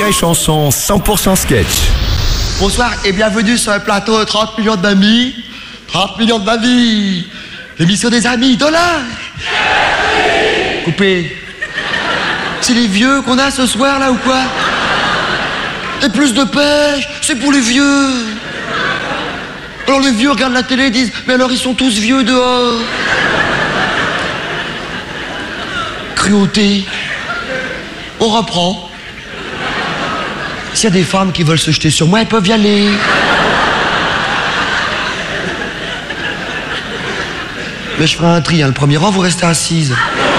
et Chanson 100% sketch. Bonsoir et bienvenue sur le plateau 30 millions d'amis. 30 millions d'amis. L'émission des amis, dollars. Coupé. C'est les vieux qu'on a ce soir là ou quoi? Et plus de pêche, c'est pour les vieux. Alors les vieux regardent la télé et disent, mais alors ils sont tous vieux dehors. Cruauté. On reprend. S'il y a des femmes qui veulent se jeter sur moi, elles peuvent y aller. Mais je ferai un tri, hein. Le premier rang, vous restez assise.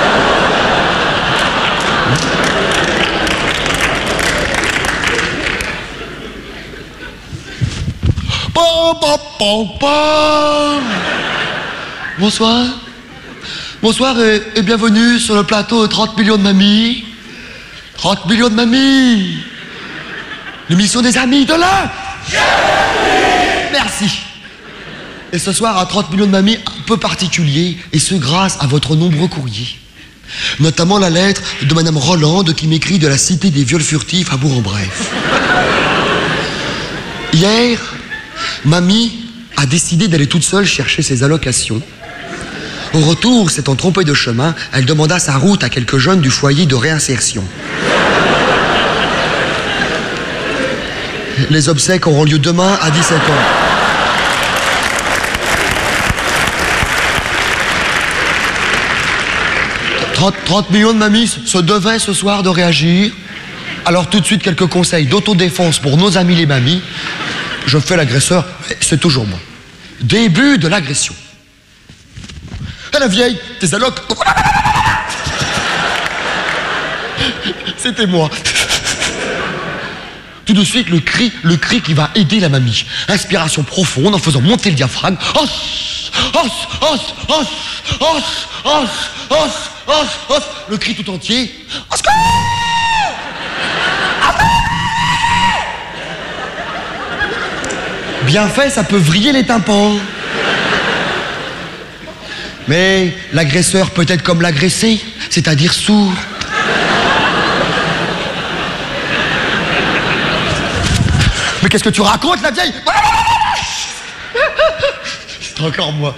Bonsoir. Bonsoir et bienvenue sur le plateau de 30 millions de mamies. 30 millions de mamies. L'émission des amis de là. Merci. Et ce soir, à 30 millions de mamies, un peu particulier, et ce grâce à votre nombreux courriers. Notamment la lettre de Madame Rolande qui m'écrit de la cité des viols furtifs à Bourg-en-Bref. Hier, mamie a décidé d'aller toute seule chercher ses allocations. Au retour, s'étant trompée de chemin, elle demanda sa route à quelques jeunes du foyer de réinsertion. Les obsèques auront lieu demain à 17h. « 30 millions de mamies se devaient ce soir de réagir. Alors tout de suite, quelques conseils d'autodéfense pour nos amis les mamies. Je fais l'agresseur, c'est toujours moi. Début de l'agression. « la vieille, tes allocs. » C'était moi. Tout de suite, le cri qui va aider la mamie. Inspiration profonde en faisant monter le diaphragme. Os, os, os, os, os, os, os, os, os. Le cri tout entier. Os. Bien fait, ça peut vriller les tympans. Mais l'agresseur peut être comme l'agressé, c'est-à-dire sourd. Mais qu'est-ce que tu racontes, la vieille? C'est encore moi.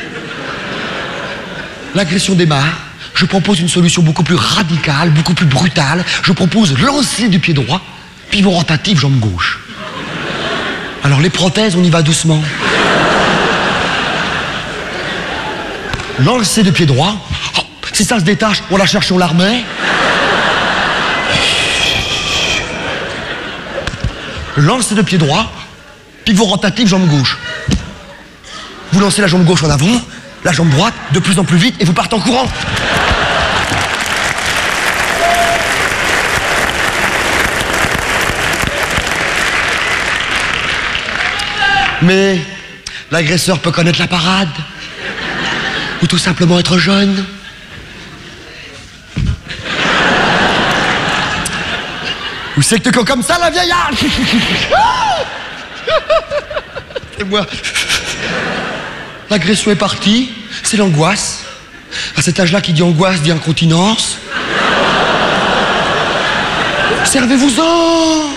L'agression démarre. Je propose une solution beaucoup plus radicale, beaucoup plus brutale. Je propose lancer du pied droit, pivot rotatif, jambe gauche. Alors les prothèses, on y va doucement. Lancer de pied droit. Oh, si ça se détache, on la cherche, on la remet. Lancer de pied droit, pivot rotatif, jambe gauche. Vous lancez la jambe gauche en avant, la jambe droite, de plus en plus vite, et vous partez en courant. Mais l'agresseur peut connaître la parade. Ou tout simplement être jeune. Ou c'est que comme ça, la vieillarde. C'est moi. L'agression est partie, c'est l'angoisse. À cet âge-là, qui dit angoisse, dit incontinence. Servez-vous-en.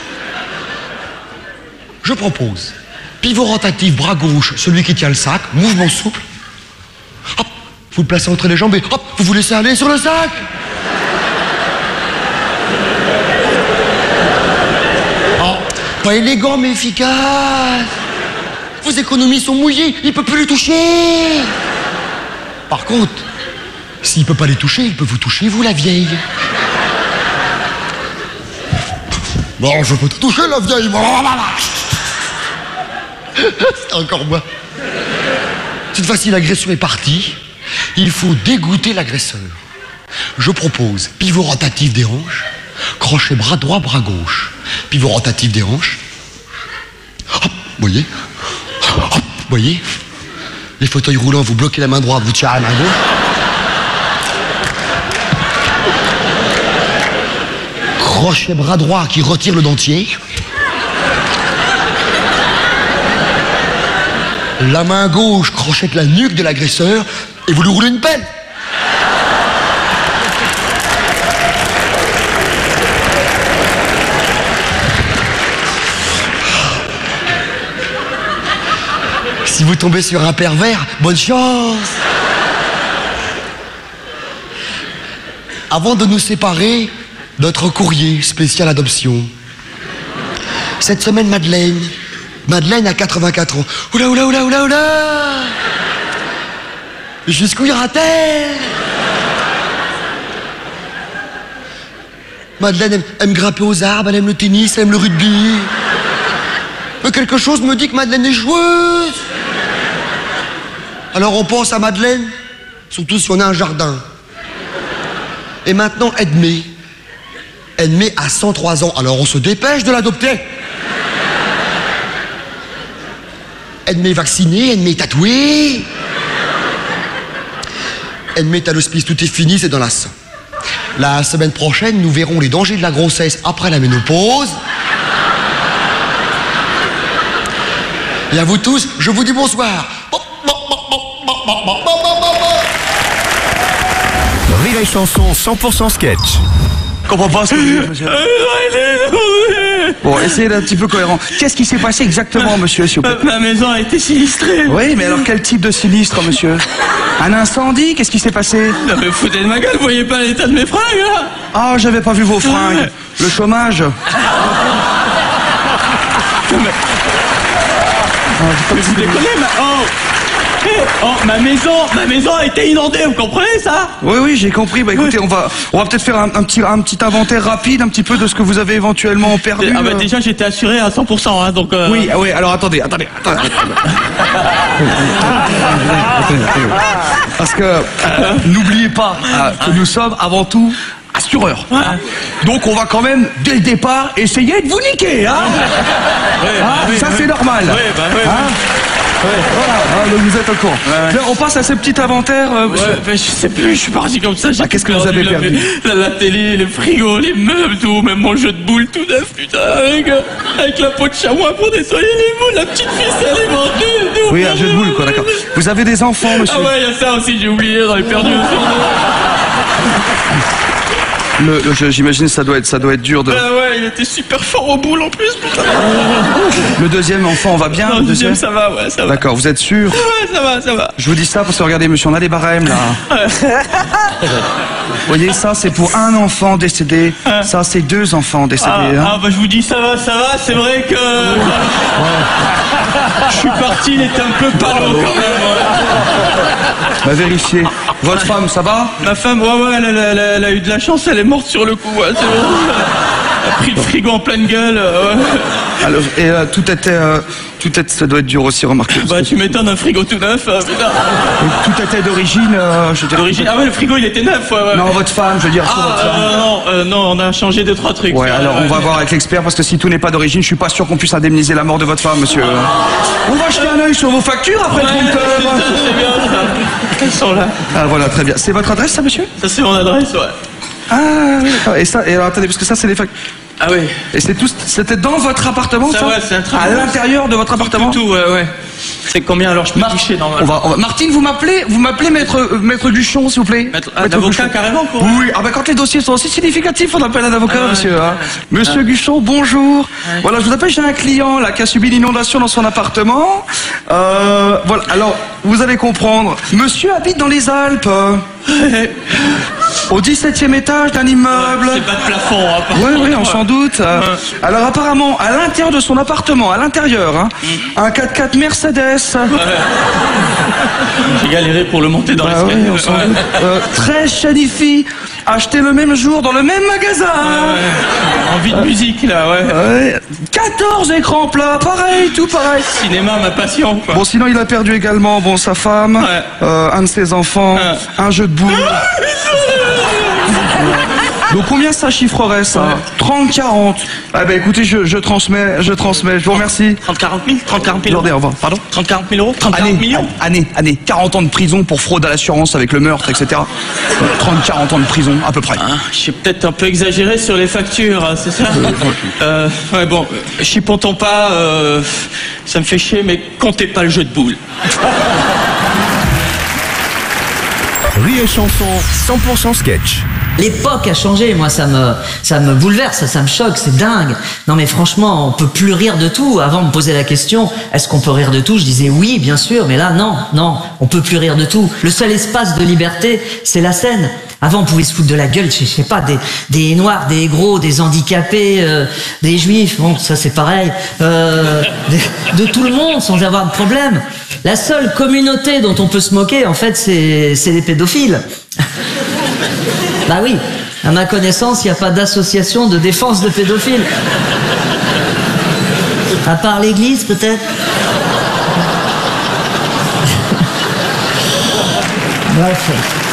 Je propose pivot rotatif, bras gauche, celui qui tient le sac, mouvement souple. Hop, vous le placez entre les jambes et hop, vous vous laissez aller sur le sac. Oh, pas élégant mais efficace. Vos économies sont mouillées, il ne peut plus les toucher. Par contre, s'il ne peut pas les toucher, il peut vous toucher, vous la vieille. Bon, je peux te toucher la vieille. C'est encore moi. Cette fois-ci, l'agression est partie. Il faut dégoûter l'agresseur. Je propose pivot rotatif des hanches, crochet bras droit, bras gauche. Pivot rotatif des hanches. Hop, voyez. Hop, voyez. Les fauteuils roulants, vous bloquez la main droite, vous tirez la main gauche. Crochet bras droit qui retire le dentier. La main gauche crochette la nuque de l'agresseur et vous lui roulez une pelle. Si vous tombez sur un pervers, bonne chance. Avant de nous séparer, notre courrier spécial adoption. Cette semaine, Madeleine. Madeleine a 84 ans. Oula, oula, oula, oula, oula. Jusqu'où ira-t-elle? Madeleine aime grimper aux arbres, elle aime le tennis, elle aime le rugby. Mais quelque chose me dit que Madeleine est joueuse. Alors on pense à Madeleine, surtout si on a un jardin. Et maintenant, Edmé. Edmé a 103 ans, alors on se dépêche de l'adopter. Edmé est vacciné, Edmé est tatoué. Edmé est à l'hospice, tout est fini, c'est dans la sang. La semaine prochaine, nous verrons les dangers de la grossesse après la ménopause. Et à vous tous, je vous dis bonsoir. Rire et chanson 100% sketch. Je comprends pas ce que vous dites, monsieur. Bon, essayez d'être un petit peu cohérent. Qu'est-ce qui s'est passé exactement, monsieur, s'il vous plaît? Ma maison a été sinistrée. Oui, mais alors quel type de sinistre, monsieur? Un incendie? Qu'est-ce qui s'est passé? Non mais foutez de ma gueule, vous voyez pas l'état de mes fringues là? Ah, j'avais pas vu vos fringues. Le chômage. Mais vous déconnez, ma maison a été inondée, vous comprenez ça? Oui, j'ai compris. Bah écoutez, on va peut-être faire un petit inventaire rapide, un petit peu de ce que vous avez éventuellement perdu. Ah bah déjà j'étais assuré à 100%, hein, donc... Oui, alors attendez. Parce que n'oubliez pas que nous sommes avant tout assureurs. Donc on va quand même, dès le départ, essayer de vous niquer, hein. Ça c'est normal. Voilà, donc vous êtes au courant. Là, on passe à ce petit inventaire. Je sais plus, je suis parti comme ça. Qu'est-ce que vous avez perdu? La télé, le frigo, les meubles, tout, même mon jeu de boules tout neuf, putain, avec la peau de chamois pour nettoyer les boules, la petite ficelle est vendue. Oui, un jeu de boules, quoi, d'accord. Vous avez des enfants, monsieur? Ah ouais, il y a ça aussi, j'ai oublié, j'en ai perdu aussi. J'imagine ça doit être dur de... Ah ouais, il était super fort aux boules en plus, putain. Le deuxième enfant va bien? Non, le deuxième ça va, ouais, ça va. D'accord, vous êtes sûr? Ouais, ça va. Je vous dis ça parce que regardez, monsieur, on a les barèmes, là. Vous voyez, ça, c'est pour un enfant décédé. Ça, c'est 2 enfants décédés. Bah je vous dis, ça va, c'est vrai que... Je suis parti, il était un peu palo quand même. Bah, vérifiez. Votre femme, ça va? Ma femme, ouais, elle a eu de la chance, elle est morte sur le coup, ouais, c'est bon. Elle a pris le frigo en pleine gueule, ouais. Alors, et tout était, ça doit être dur aussi, remarquez. Bah, tu m'étonnes, un frigo tout neuf, putain. Tout était d'origine, je veux dire. D'origine, ah ouais, le frigo, il était neuf, ouais. Non, votre femme, je veux dire. Votre femme. Non, on a changé 2-3 trucs. Ouais, alors on va voir avec l'expert, parce que si tout n'est pas d'origine, je suis pas sûr qu'on puisse indemniser la mort de votre femme, monsieur. On va jeter un œil sur vos factures après le compteur. C'est bien, ça. Elles sont là. Ah, voilà, très bien. C'est votre adresse, ça, monsieur? Ça, c'est mon adresse, ouais. Ah, oui, d'accord. Et alors, attendez, parce que ça, c'est les factures. Ah oui. Et c'était dans votre appartement, ça? Ouais, c'est un truc. À l'intérieur de votre appartement? Tout, ouais. C'est combien alors je peux toucher normalement? Martine, vous m'appelez maître Guchon, s'il vous plaît? Un avocat carrément, quoi. Oui, quand les dossiers sont aussi significatifs, on appelle un avocat, monsieur. Hein. Monsieur Guchon, bonjour. Ouais. Voilà, je vous appelle, j'ai un client là qui a subi l'inondation dans son appartement. Voilà, alors, vous allez comprendre. Monsieur habite dans les Alpes. Au 17e étage d'un immeuble. C'est pas de plafond, hein, Oui, on s'en doute. Alors apparemment, à l'intérieur de son appartement, à l'intérieur, un 4x4 Mercedes. J'ai galéré pour le monter dans l'escalier. Oui, on s'en doute. 13 Shanifi, acheté le même jour dans le même magasin. Envie de musique, là, ouais. 14 écrans plats, pareil, tout pareil. Cinéma, ma passion, quoi. Bon, sinon, il a perdu également, sa femme, un de ses enfants, un jeu de boules. Donc combien ça chiffrerait, ça? 30-40. Ah ben écoutez, je transmets, je vous remercie. 30-40 000? 30-40 000 Attendez, au revoir. Pardon? 30-40 000 euros? 30-40 millions? Année. 40 ans de prison pour fraude à l'assurance avec le meurtre, etc. 30-40 ans de prison, à peu près. J'ai peut-être un peu exagéré sur les factures, c'est ça? Ouais, bon, chipotons pas, ça me fait chier, mais comptez pas le jeu de boules. Rire et chanson 100% sketch. L'époque a changé, moi ça me bouleverse, ça me choque, c'est dingue. Non mais franchement, on peut plus rire de tout. Avant, on me posait la question, est-ce qu'on peut rire de tout? Je disais oui, bien sûr, mais là, non, on peut plus rire de tout. Le seul espace de liberté, c'est la scène. Avant, on pouvait se foutre de la gueule, je sais pas, des noirs, des gros, des handicapés, des juifs, bon, ça c'est pareil, de tout le monde sans avoir de problème. La seule communauté dont on peut se moquer, en fait, c'est les pédophiles. Bah oui, à ma connaissance, il n'y a pas d'association de défense de pédophiles. À part l'église, peut-être. Bref.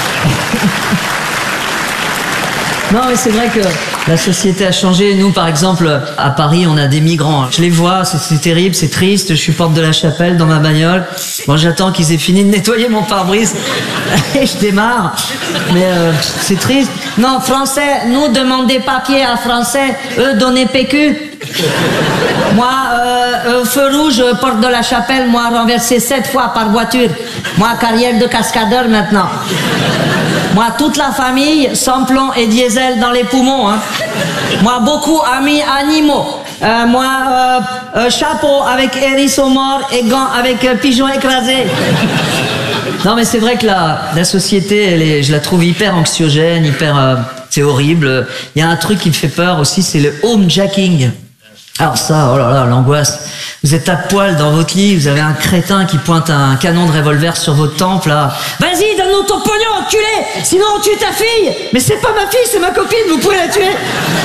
Non, mais c'est vrai que la société a changé. Nous, par exemple, à Paris, on a des migrants. Je les vois, c'est terrible, c'est triste. Je suis porte de la Chapelle dans ma bagnole. Bon, j'attends qu'ils aient fini de nettoyer mon pare-brise et je démarre. Mais c'est triste. Non, français, nous demandons des papiers à français. Eux, donnez PQ. Moi, feu rouge, porte de la Chapelle, moi, renversé 7 fois par voiture. Moi, carrière de cascadeur maintenant. Moi, toute la famille, sans plomb et diesel dans les poumons. Hein. Moi, beaucoup amis animaux. Chapeau avec hérisson mort et gants avec pigeon écrasé. Non, mais c'est vrai que la société, je la trouve hyper anxiogène, c'est horrible. Il y a un truc qui me fait peur aussi, c'est le homejacking. Alors ça, oh là là, l'angoisse. Vous êtes à poil dans votre lit, vous avez un crétin qui pointe un canon de revolver sur votre tempe, là. Vas-y, donne-nous ton pognon, enculé! Sinon on tue ta fille! Mais c'est pas ma fille, c'est ma copine, vous pouvez la tuer!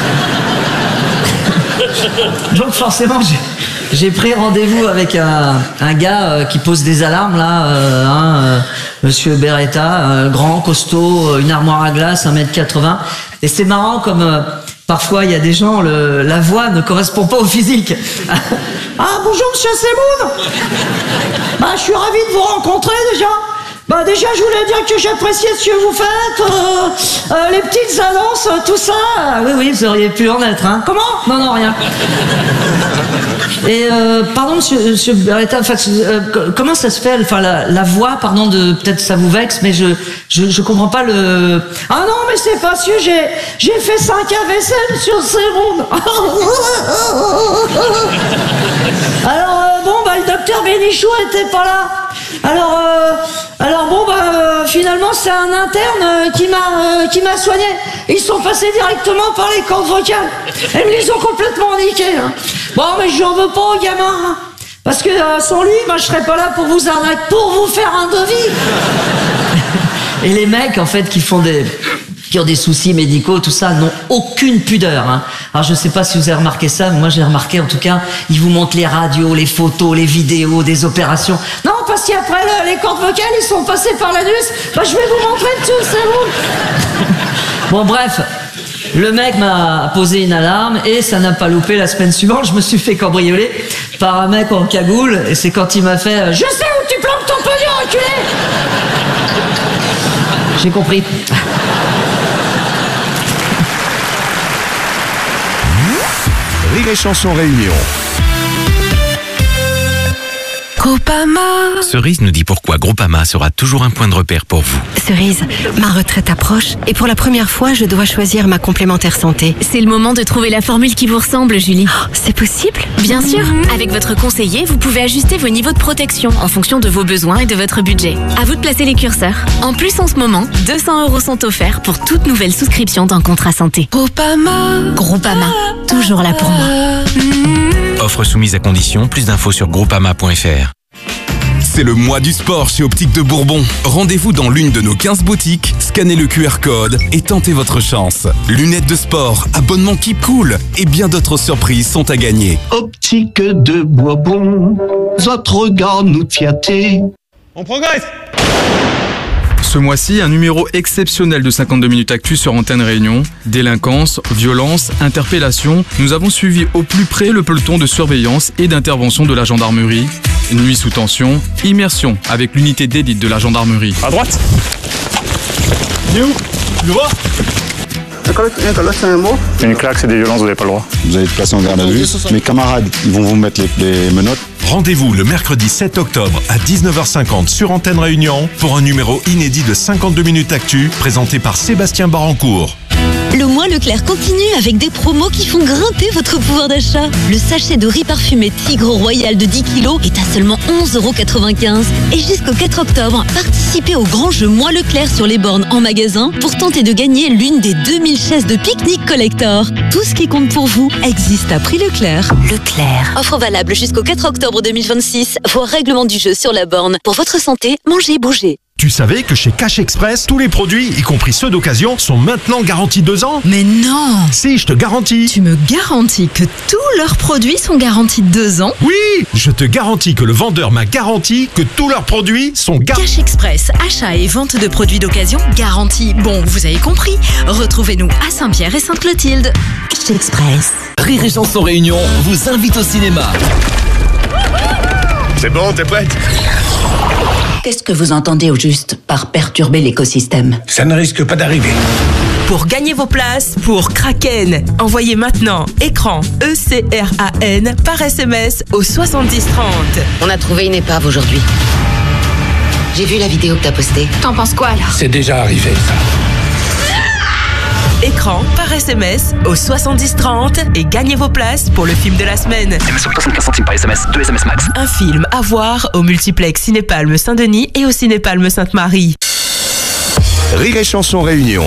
Donc forcément, j'ai pris rendez-vous avec un gars qui pose des alarmes, là, Monsieur Beretta, grand, costaud, une armoire à glace, 1m80. Et c'est marrant comme... Parfois, il y a des gens, la voix ne correspond pas au physique. Ah, bonjour, monsieur Semoun. Bah, je suis ravi de vous rencontrer, déjà. Bah, déjà, je voulais dire que j'appréciais ce que vous faites, les petites annonces, tout ça. Oui, vous auriez pu en être, hein. Comment? Non, rien. Et, pardon, monsieur Beretta, comment ça se fait, enfin, la voix, pardon, peut-être ça vous vexe, mais je comprends pas le... Ah non, mais c'est parce que j'ai fait 5 AVC sur Semoun. Alors, le docteur Bénichou était pas là. Alors finalement, c'est un interne qui m'a soigné. Ils sont passés directement par les cordes vocales. Et ils les ont complètement niqués. Hein. Bon, mais j'en veux pas aux gamins. Hein. Parce que sans lui, je serais pas là pour vous arnaquer, pour vous faire un devis. Et les mecs, en fait, qui ont des soucis médicaux, tout ça, n'ont aucune pudeur. Hein. Alors je sais pas si vous avez remarqué ça, mais moi j'ai remarqué en tout cas, ils vous montrent les radios, les photos, les vidéos, des opérations. Non, parce qu'après les cordes vocales, ils sont passés par l'anus. Je vais vous montrer dessus, c'est bon. Bon bref, le mec m'a posé une alarme et ça n'a pas loupé. La semaine suivante, je me suis fait cambrioler par un mec en cagoule et c'est quand il m'a fait « Je sais où tu plantes ton pognon, enculé !» J'ai compris. Rire et Chanson Réunion. Groupama. Cerise nous dit pourquoi Groupama sera toujours un point de repère pour vous. Cerise, ma retraite approche et pour la première fois, je dois choisir ma complémentaire santé. C'est le moment de trouver la formule qui vous ressemble, Julie. Oh, c'est possible? Bien sûr. Avec votre conseiller, vous pouvez ajuster vos niveaux de protection en fonction de vos besoins et de votre budget. À vous de placer les curseurs. En plus, en ce moment, 200 € sont offerts pour toute nouvelle souscription d'un contrat santé. Groupama, toujours là pour moi. Offre soumise à condition, plus d'infos sur groupama.fr. C'est le mois du sport chez Optique de Bourbon. Rendez-vous dans l'une de nos 15 boutiques, scannez le QR code et tentez votre chance. Lunettes de sport, abonnement Keep Cool et bien d'autres surprises sont à gagner. Optique de Bourbon, votre regard nous flatté. On progresse. Ce mois-ci, un numéro exceptionnel de 52 minutes actu sur Antenne Réunion. Délinquance, violence, interpellation. Nous avons suivi au plus près le peloton de surveillance et d'intervention de la gendarmerie. Nuit sous tension, immersion avec l'unité d'élite de la gendarmerie. À droite. Il est où? Tu le vois? Une claque, c'est des violences, vous n'avez pas le droit. Vous allez être placé en garde à vue. Mes camarades, ils vont vous mettre les menottes. Rendez-vous le mercredi 7 octobre à 19h50 sur Antenne Réunion pour un numéro inédit de 52 minutes actu présenté par Sébastien Barancourt. Le mois Leclerc continue avec des promos qui font grimper votre pouvoir d'achat. Le sachet de riz parfumé Tigre Royal de 10 kg est à seulement 11,95 €. Et jusqu'au 4 octobre, participez au grand jeu Mois Leclerc sur les bornes en magasin pour tenter de gagner l'une des 2000 chaises de pique-nique collector. Tout ce qui compte pour vous existe à prix Leclerc. Leclerc. Offre valable jusqu'au 4 octobre 2026. Voir règlement du jeu sur la borne. Pour votre santé, mangez, bougez. Tu savais que chez Cash Express, tous les produits, y compris ceux d'occasion, sont maintenant garantis 2 ans? Mais non! Si, je te garantis. Tu me garantis que tous leurs produits sont garantis 2 ans? Oui! Je te garantis que le vendeur m'a garanti que tous leurs produits sont garantis. Cash Express, achat et vente de produits d'occasion garantis. Bon, vous avez compris. Retrouvez-nous à Saint-Pierre et Sainte-Clotilde. Cash Express. Rire et Chanson Réunion vous invite au cinéma. C'est bon, t'es prête? Qu'est-ce que vous entendez au juste par perturber l'écosystème? Ça ne risque pas d'arriver. Pour gagner vos places pour Kraken, envoyez maintenant écran ECRAN par SMS au 7030. On a trouvé une épave aujourd'hui. J'ai vu la vidéo que t'as postée. T'en penses quoi alors? C'est déjà arrivé, ça. Écran par SMS au 7030 et gagnez vos places pour le film de la semaine. SMS sur 75 centimes par SMS, 2 SMS max. Un film à voir au multiplex Cinépalme Saint-Denis et au Cinépalme Sainte-Marie. Rire et Chanson Réunion.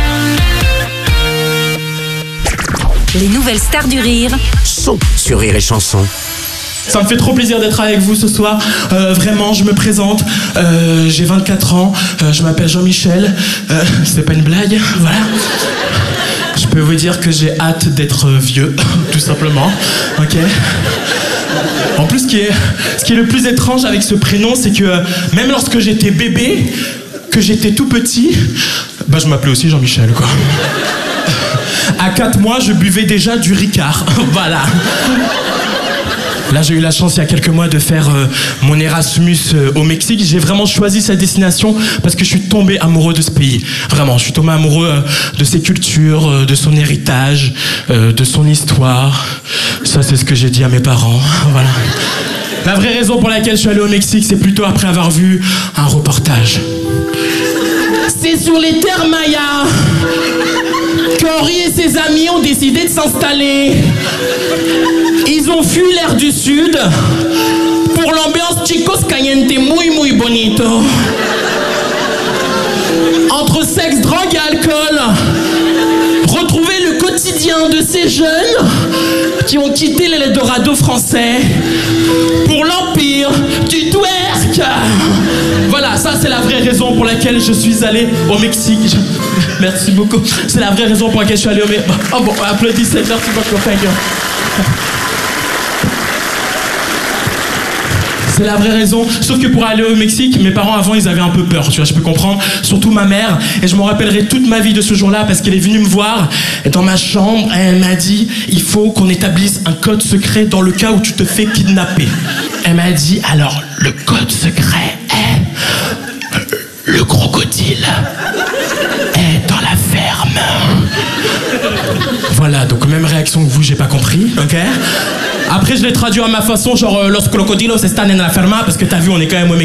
Les nouvelles stars du rire Sont sur Rire et Chanson. Ça me fait trop plaisir d'être avec vous ce soir. Vraiment, je me présente. J'ai 24 ans. Je m'appelle Jean-Michel. C'est pas une blague, voilà. Je peux vous dire que j'ai hâte d'être vieux, tout simplement. Ok. En plus, ce qui est le plus étrange avec ce prénom, c'est que même lorsque j'étais bébé, que j'étais tout petit, bah je m'appelais aussi Jean-Michel, quoi. À 4 mois, je buvais déjà du Ricard. Voilà. Là, j'ai eu la chance il y a quelques mois de faire mon Erasmus au Mexique. J'ai vraiment choisi cette destination parce que je suis tombé amoureux de ce pays. Vraiment, je suis tombé amoureux de ses cultures, de son héritage, de son histoire. Ça, c'est ce que j'ai dit à mes parents. Voilà. La vraie raison pour laquelle je suis allé au Mexique, c'est plutôt après avoir vu un reportage. C'est sur les terres mayas qu'Henri et ses amis ont décidé de s'installer. Ils ont fui l'air du sud pour l'ambiance chicos caliente muy bonito. Entre sexe, drogue et alcool, retrouver le quotidien de ces jeunes qui ont quitté l'Eldorado français pour l'empire du twerk. Voilà, ça c'est la vraie raison pour laquelle je suis allé au Mexique. Merci beaucoup. C'est la vraie raison pour laquelle je suis allé au Mexique. Oh bon, applaudissez, merci beaucoup, thank you. C'est la vraie raison, sauf que pour aller au Mexique, mes parents avant ils avaient un peu peur, tu vois, je peux comprendre, surtout ma mère, et je me rappellerai toute ma vie de ce jour-là parce qu'elle est venue me voir dans ma chambre et elle m'a dit il faut qu'on établisse un code secret dans le cas où tu te fais kidnapper. Elle m'a dit alors le code secret est le crocodile est dans la ferme. Voilà, donc même réaction que vous, j'ai pas compris, ok? Après, je l'ai traduit à ma façon, genre, los crocodilos están en la ferma, parce que t'as vu, on est quand même au